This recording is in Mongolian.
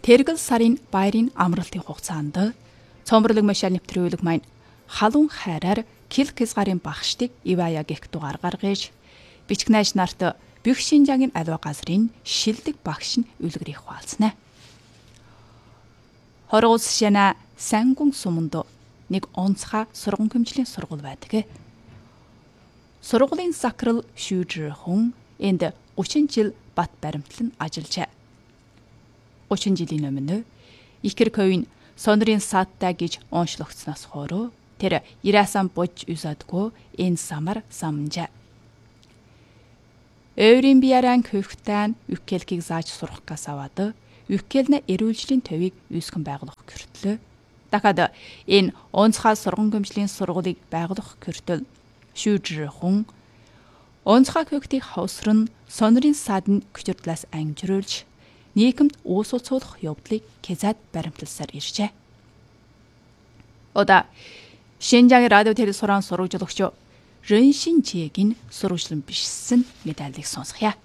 Тэргэл сарын баярын амралтын хугацаанд цомборлог машин нэвтрүүлэг маань халуун хайраар кил хязгаарын багштыг Ивая гэх дугаар гаргаж бичгнайш нарт бүх Шинжаагийн аливаа газрын шилдэг багш нь үлгэрийг хуваалцсан. Хоргоос шана сангун сумонд нэг онцгой сургууль хэмжлийн сургууль байдаг. Сургуулийн сакрал шүүжрхэн энд 30 жил бат баримтлан ажиллажээ. 30 жилийн өмнө Икерковын сонрын сааттай гэж онцлогдсноос хойш тэр ирасан бож үсадгүй энэ самар самжаа. Өөрийн бияран хөвгтэн үккелгийг зааж сурах гасаваад үккелнэ эрүүлжлийн төвийг үүсгэн байгуулах гэртлээ. Дахад энэ онцгой сургууль хэмжлийн сургуулийг байгуулах гэртэл шүүжрхэн онцгой хөвгтийг хавсран сонрын садны күчрдлээс ангижруулж нийгэмд уусуулах явдлыг Кезад баримтласаар иржээ. Ода Шинжаагийн радио телевизорын сурвалжлагч Рэншин Чигийн сурвалжлан бичсэн медалийг сонсгоё.